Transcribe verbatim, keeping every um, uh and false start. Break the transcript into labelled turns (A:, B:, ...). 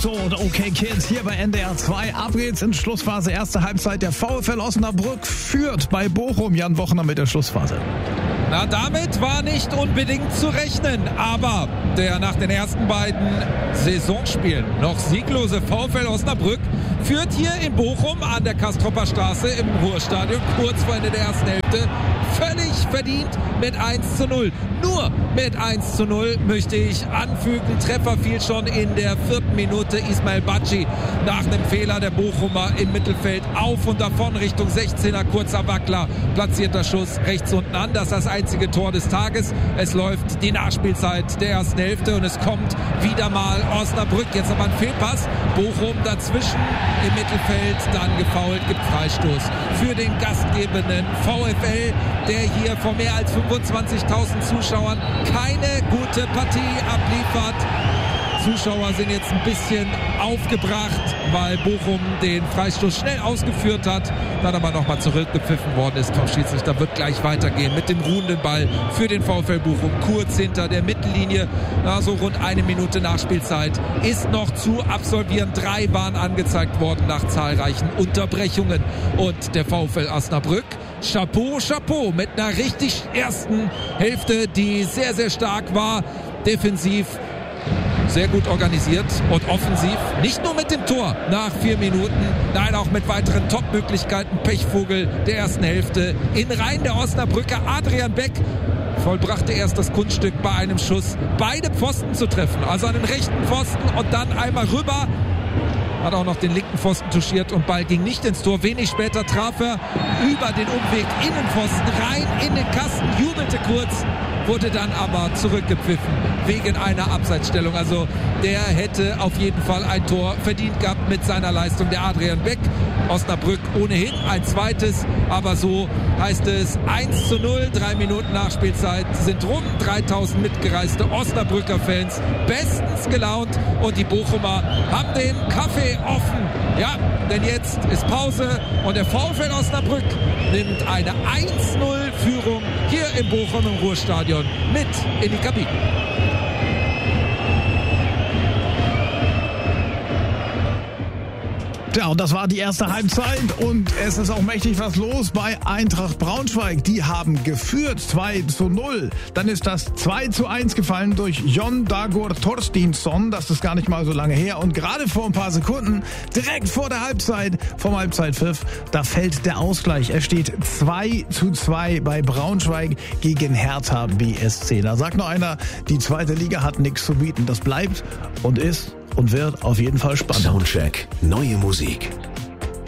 A: Otto und OK Kids hier bei N D R zwei. Ab geht's in Schlussphase. Erste Halbzeit. Der VfL Osnabrück führt bei Bochum. Jan Bochener mit der Schlussphase.
B: Na, damit war nicht unbedingt zu rechnen, aber der nach den ersten beiden Saisonspielen noch sieglose VfL Osnabrück führt hier in Bochum an der Kastropper Straße im Ruhrstadion kurz vor Ende der ersten Hälfte völlig verdient mit eins zu null. Nur mit eins zu null möchte ich anfügen. Treffer fiel schon in der vierten Minute. Ismail Bacci nach einem Fehler der Bochumer im Mittelfeld auf und davon Richtung sechzehner. Kurzer Wackler, platzierter Schuss rechts unten an. Das ist das einzige Tor des Tages. Es läuft die Nachspielzeit der ersten Hälfte und es kommt wieder mal Osnabrück. Jetzt aber ein Fehlpass. Bochum dazwischen im Mittelfeld, dann gefoult, gibt Freistoß für den gastgebenden VfL, der hier vor mehr als fünfundzwanzigtausend Zuschauern keine gute Partie abliefert. Zuschauer sind jetzt ein bisschen aufgebracht, weil Bochum den Freistoß schnell ausgeführt hat, dann aber nochmal zurückgepfiffen worden ist vom Schiedsrichter. Wird gleich weitergehen mit dem ruhenden Ball für den VfL Bochum. Kurz hinter der Mittellinie, na, so rund eine Minute Nachspielzeit ist noch zu absolvieren. Drei waren angezeigt worden nach zahlreichen Unterbrechungen. Und der VfL Osnabrück, Chapeau, Chapeau, mit einer richtig ersten Hälfte, die sehr, sehr stark war, defensiv sehr gut organisiert und offensiv. Nicht nur mit dem Tor nach vier Minuten, nein, auch mit weiteren Top-Möglichkeiten. Pechvogel der ersten Hälfte in Reihen der Osnabrücker. Adrian Beck vollbrachte erst das Kunststück bei einem Schuss, beide Pfosten zu treffen. Also an den rechten Pfosten und dann einmal rüber. Hat auch noch den linken Pfosten touchiert und Ball ging nicht ins Tor. Wenig später traf er über den Umweg Innenpfosten rein in den Kasten, jubelte kurz, wurde dann aber zurückgepfiffen wegen einer Abseitsstellung. Also der hätte auf jeden Fall ein Tor verdient gehabt mit seiner Leistung, der Adrian Beck. Osnabrück ohnehin ein zweites, aber so heißt es eins zu null, drei Minuten Nachspielzeit, sind rund dreitausend mitgereiste Osnabrücker Fans bestens gelaunt und die Bochumer haben den Kaffee offen. Ja, denn jetzt ist Pause und der VfL Osnabrück nimmt eine eins zu null Führung hier im Bochum im Ruhrstadion mit in die Kabine.
A: Ja, und das war die erste Halbzeit und es ist auch mächtig was los bei Eintracht Braunschweig. Die haben geführt zwei zu null. Dann ist das zwei zu eins gefallen durch Jon Dagur Torsteinsson. Das ist gar nicht mal so lange her. Und gerade vor ein paar Sekunden, direkt vor der Halbzeit, vom Halbzeitpfiff, da fällt der Ausgleich. Er steht zwei zu zwei bei Braunschweig gegen Hertha B S C. Da sagt noch einer, die zweite Liga hat nichts zu bieten. Das bleibt und ist und wird auf jeden Fall spannend.
C: Soundcheck. Neue Musik.